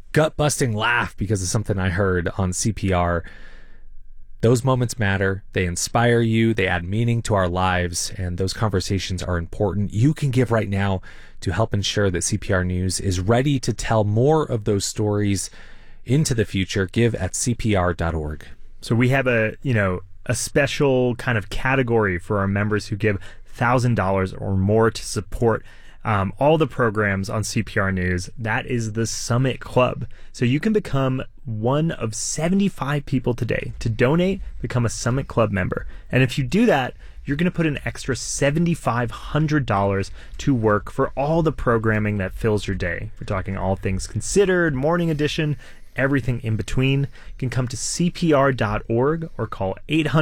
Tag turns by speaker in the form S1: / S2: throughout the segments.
S1: gut-busting laugh because of something I heard on CPR. Those moments matter. They inspire you. They add meaning to our lives, and those conversations are important. You can give right now to help ensure that CPR News is ready to tell more of those stories into the future. Give at CPR.org.
S2: So we have a special kind of category for our members who give $1,000 or more to support all the programs on CPR News. That is the Summit Club. So you can become one of 75 people today to donate, become a Summit Club member. And if you do that, you're going to put an extra $7,500 to work for all the programming that fills your day. We're talking All Things Considered, Morning Edition, everything in between. You can come to CPR.org or call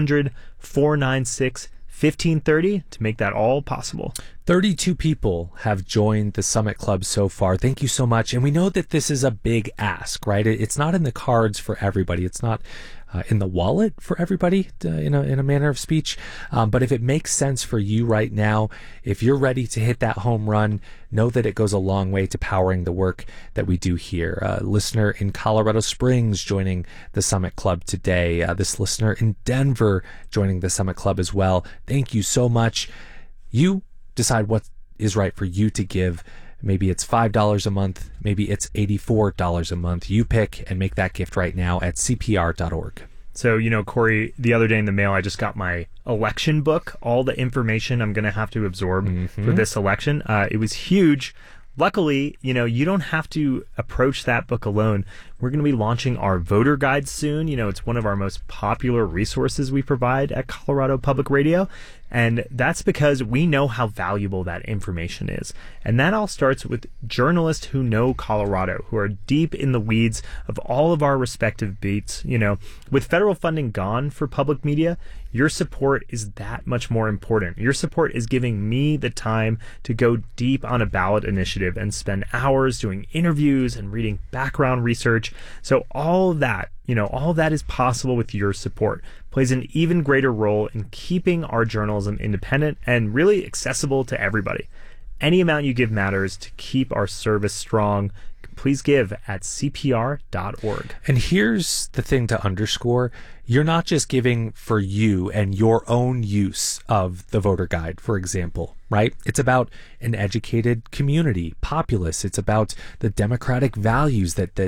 S2: 800-496-1530 to make that all possible.
S1: 32 people have joined the Summit Club so far. Thank you so much. And we know that this is a big ask, right? It's not in the cards for everybody. It's not in the wallet for everybody, in a manner of speech. But if it makes sense for you right now, if you're ready to hit that home run, know that it goes a long way to powering the work that we do here. A listener in Colorado Springs joining the Summit Club today. This listener in Denver joining the Summit Club as well. Thank you so much. You decide what is right for you to give. Maybe it's $5 a month. Maybe it's $84 a month. You pick and make that gift right now at CPR.org.
S2: So, Corey, the other day in the mail, I just got my election book, all the information I'm going to have to absorb for this election. It was huge. Luckily, you don't have to approach that book alone. We're going to be launching our voter guide soon. It's one of our most popular resources we provide at Colorado Public Radio. And that's because we know how valuable that information is. And that all starts with journalists who know Colorado, who are deep in the weeds of all of our respective beats. With federal funding gone for public media, your support is that much more important. Your support is giving me the time to go deep on a ballot initiative and spend hours doing interviews and reading background research. So all of that, all of that is possible with your support. Plays an even greater role in keeping our journalism independent and really accessible to everybody. Any amount you give matters to keep our service strong. Please give at CPR.org.
S1: And here's the thing to underscore. You're not just giving for you and your own use of the voter guide, for example, right? It's about an educated community, populace. It's about the democratic values that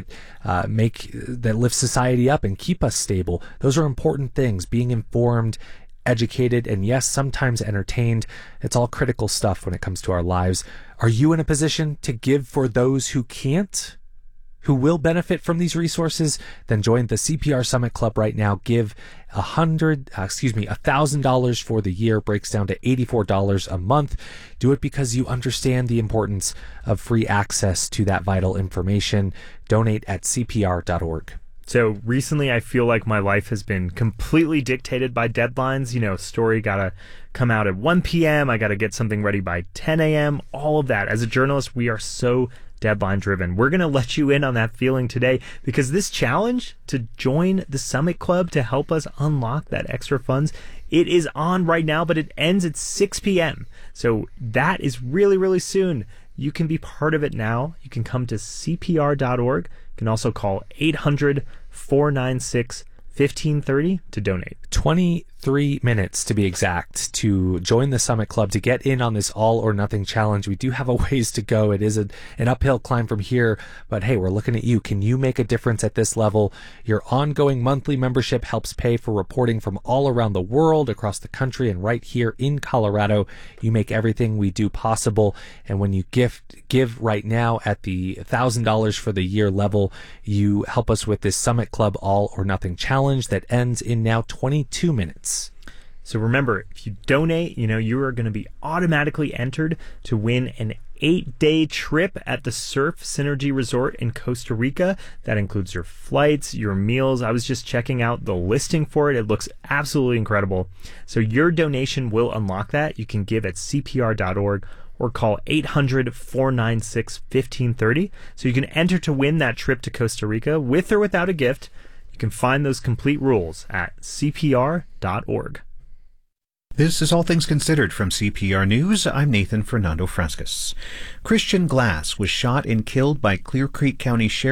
S1: lift society up and keep us stable. Those are important things. Being informed, educated, and yes, sometimes entertained. It's all critical stuff when it comes to our lives. Are you in a position to give for those who can't, who will benefit from these resources? Then join the CPR Summit Club right now. Give $1,000 for the year, breaks down to $84 a month. Do it because you understand the importance of free access to that vital information. Donate at CPR.org.
S2: So recently, I feel like my life has been completely dictated by deadlines. Story got to come out at 1 p.m. I got to get something ready by 10 a.m. All of that. As a journalist, we are so deadline driven. We're going to let you in on that feeling today because this challenge to join the Summit Club to help us unlock that extra funds, it is on right now, but it ends at 6 p.m. So that is really, really soon. You can be part of it now. You can come to CPR.org. You can also call 800-496-1530 to donate.
S1: 23 minutes to be exact to join the Summit Club, to get in on this all or nothing challenge. We do have a ways to go. It is an uphill climb from here, but hey, we're looking at you. Can you make a difference at this level? Your ongoing monthly membership helps pay for reporting from all around the world, across the country, and right here in Colorado. You make everything we do possible. And when you give right now at the $1,000 for the year level, you help us with this Summit Club all or nothing challenge that ends in now 22 minutes.
S2: So remember, if you donate, you are going to be automatically entered to win an 8-day trip at the Surf Synergy Resort in Costa Rica. That includes your flights, your meals. I was just checking out the listing for it. It looks absolutely incredible. So your donation will unlock that. You can give at CPR.org or call 800-496-1530. So you can enter to win that trip to Costa Rica with or without a gift. You can find those complete rules at CPR.org.
S3: This is All Things Considered from CPR News. I'm Nathan Fernando Frescas. Christian Glass was shot and killed by Clear Creek County Sheriff